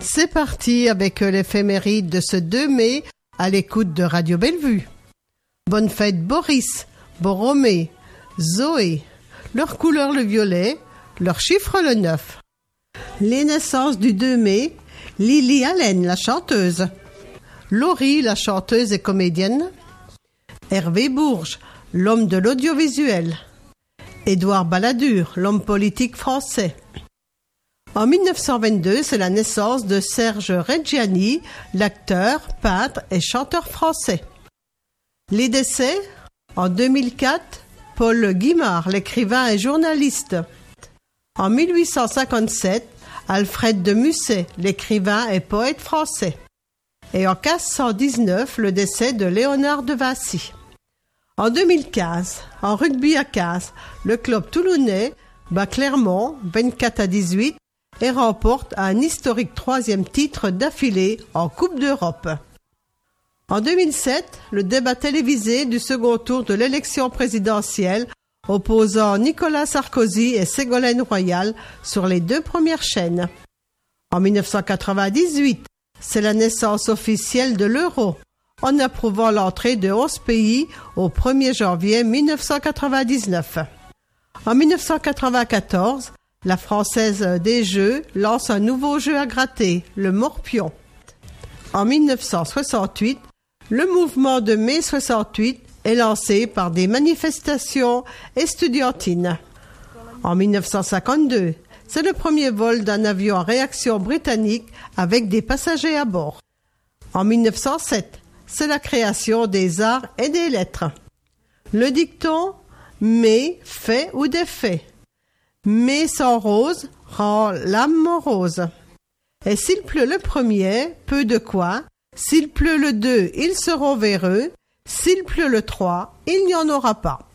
C'est parti avec l'éphéméride de ce 2 mai à l'écoute de Radio Bellevue. Bonne fête Boris, Boromé, Zoé, leur couleur le violet, leur chiffre le 9. Les naissances du 2 mai, Lily Allen, la chanteuse, Laurie, la chanteuse et comédienne, Hervé Bourges, l'homme de l'audiovisuel, Édouard Balladur, l'homme politique français. En 1922, c'est la naissance de Serge Reggiani, l'acteur, peintre et chanteur français. Les décès, en 2004, Paul Guimard, l'écrivain et journaliste. En 1857, Alfred de Musset, l'écrivain et poète français. Et en 1519, le décès de Léonard de Vinci. En 2015, en rugby à 15, le club toulonnais bat Clermont 24-18 et remporte un historique 3e titre d'affilée en Coupe d'Europe. En 2007, le débat télévisé du second tour de l'élection présidentielle opposant Nicolas Sarkozy et Ségolène Royal sur les 2 premières chaînes. En 1998, c'est la naissance officielle de l'euro, en approuvant l'entrée de 11 pays au 1er janvier 1999. En 1994, la Française des Jeux lance un nouveau jeu à gratter, le morpion. En 1968, le mouvement de mai 68 est lancé par des manifestations estudiantines. En 1952, c'est le premier vol d'un avion à réaction britannique avec des passagers à bord. En 1907, c'est la création des arts et des lettres. Le dicton « mai fait ou défait ». Mai sans rose rend l'âme morose. Et s'il pleut le 1er, peu de quoi. S'il pleut le 2, ils seront véreux. S'il pleut le 3, il n'y en aura pas.